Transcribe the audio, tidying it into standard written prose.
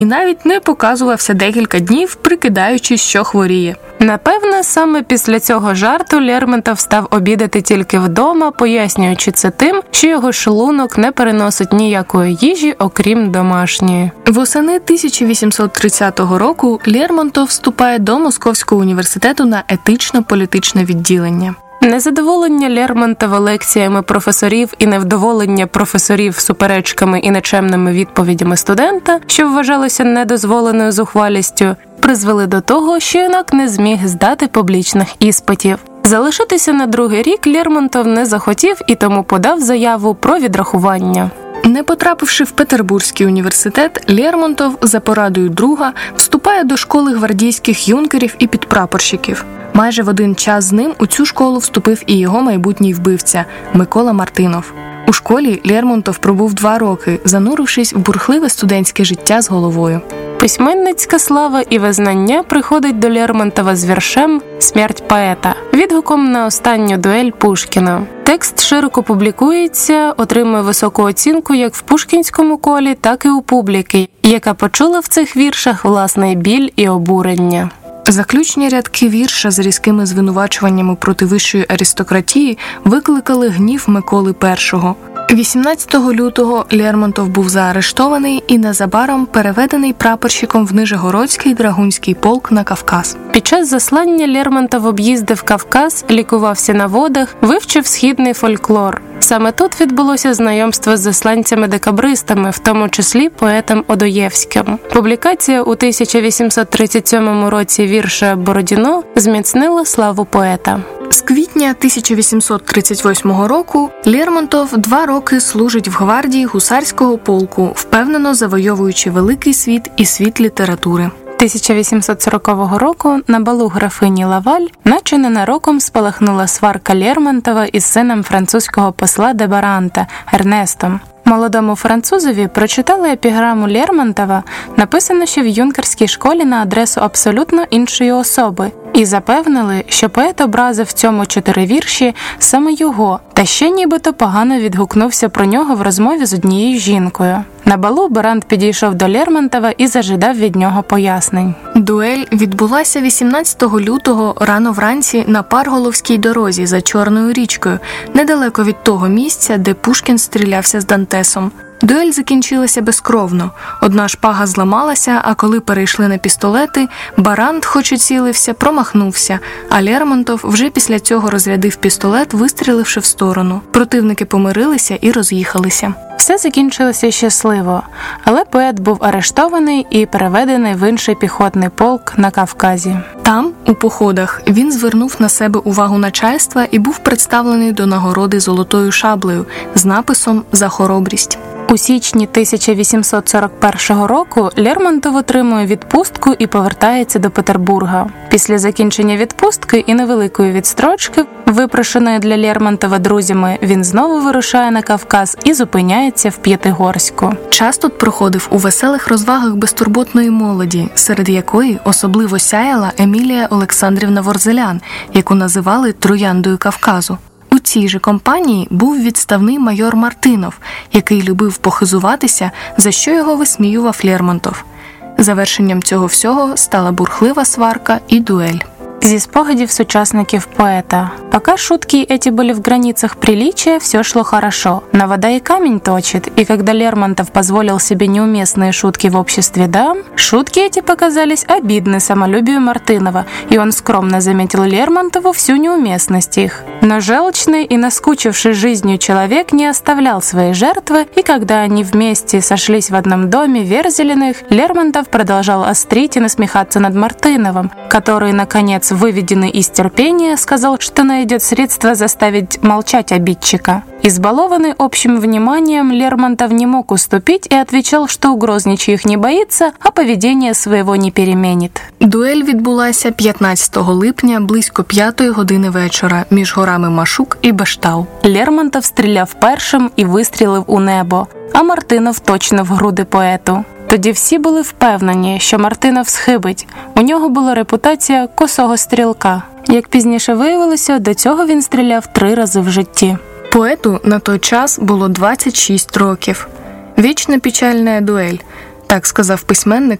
і навіть не показувався декілька днів, прикидаючись, що хворіє. Напевне, саме після цього жарту Лермонтов став обідати тільки вдома, пояснюючи це тим, що його шлунок не переносить ніякої їжі, окрім домашньої. Восени 1830 року Лермонтов вступає до Московського університету на етично-політичне відділення. Незадоволення Лермонтова лекціями професорів і невдоволення професорів суперечками і нечемними відповідями студента, що вважалося недозволеною зухвалістю, призвели до того, що юнак не зміг здати публічних іспитів. Залишитися на другий рік Лермонтов не захотів і тому подав заяву про відрахування. Не потрапивши в Петербурзький університет, Лермонтов за порадою друга вступає до школи гвардійських юнкерів і підпрапорщиків. Майже в один час з ним у цю школу вступив і його майбутній вбивця Микола Мартинов. У школі Лермонтов пробув 2 роки, занурившись в бурхливе студентське життя з головою. Письменницька слава і визнання приходить до Лермонтова з віршем «Смерть поета» відгуком на останню дуель Пушкіна. Текст широко публікується, отримує високу оцінку як в пушкінському колі, так і у публіки, яка почула в цих віршах власний біль і обурення. Заключні рядки вірша з різкими звинувачуваннями проти вищої аристократії викликали гнів Миколи І. 18 лютого Лермонтов був заарештований і незабаром переведений прапорщиком в Нижегородський драгунський полк на Кавказ. Під час заслання Лермонтов об'їздив Кавказ, лікувався на водах, вивчив східний фольклор. Саме тут відбулося знайомство з засланцями-декабристами, в тому числі поетом Одоєвським. Публікація у 1837 році вірша «Бородіно» зміцнила славу поета. З квітня 1838 року Лермонтов 2 роки служить в гвардії гусарського полку, впевнено завойовуючи великий світ і світ літератури. 1840 року на балу графині Лаваль наче ненароком спалахнула сварка Лермонтова із сином французького посла де Баранта Ернестом. Молодому французові прочитали епіграму Лермонтова, написану ще в юнкерській школі на адресу абсолютно іншої особи, і запевнили, що поет образив в цьому 4 вірші саме його, та ще нібито погано відгукнувся про нього в розмові з однією жінкою. На балу Барант підійшов до Лермонтова і зажидав від нього пояснень. Дуель відбулася 18 лютого рано вранці на Парголовській дорозі за Чорною річкою, недалеко від того місця, де Пушкін стрілявся з Дантесом. Дуель закінчилася безкровно. Одна шпага зламалася, а коли перейшли на пістолети, Барант, хоч і цілився, промахнувся, а Лермонтов вже після цього розрядив пістолет, вистріливши в сторону. Противники помирилися і роз'їхалися. Все закінчилося щасливо, але поет був арештований і переведений в інший піхотний полк на Кавказі. Там, у походах, він звернув на себе увагу начальства і був представлений до нагороди золотою шаблею з написом «За хоробрість». У січні 1841 року Лермонтов отримує відпустку і повертається до Петербурга. Після закінчення відпустки і невеликої відстрочки, випрошеної для Лермонтова друзями, він знову вирушає на Кавказ і зупиняється в П'ятигорську. Час тут проходив у веселих розвагах безтурботної молоді, серед якої особливо сяяла Емілія Олександрівна Ворзелян, яку називали «Трояндою Кавказу». У цій же компанії був відставний майор Мартинов, який любив похизуватися, за що його висміював Лермонтов. Завершенням цього всього стала бурхлива сварка і дуель. Зі спогадів сучасників поета. Пока шутки эти были в границах приличия, все шло хорошо. Но вода и камень точит, и когда Лермонтов позволил себе неуместные шутки в обществе дам, шутки эти показались обидны самолюбию Мартынова, и он скромно заметил Лермонтову всю неуместность их. Но желчный и наскучивший жизнью человек не оставлял своей жертвы, и когда они вместе сошлись в одном доме Верзелиных, Лермонтов продолжал острить и насмехаться над Мартыновым, который, наконец, выведенный из терпения, сказал, что найдет средства заставить молчать обидчика. Избалованный общим вниманием, Лермонтов не мог уступить и отвечал, что угроз ничьих не боится, а поведение своего не переменит. Дуель відбулася 15 липня близько 5 години вечора між горами Машук і Бештау. Лермонтов стріляв першим і вистрілив у небо, а Мартинов точно в груди поету. Тоді всі були впевнені, що Мартинов схибить. У нього була репутація косого стрілка. Як пізніше виявилося, до цього він стріляв 3 рази в житті. Поету на той час було 26 років. Вічна печальна дуель. Так сказав письменник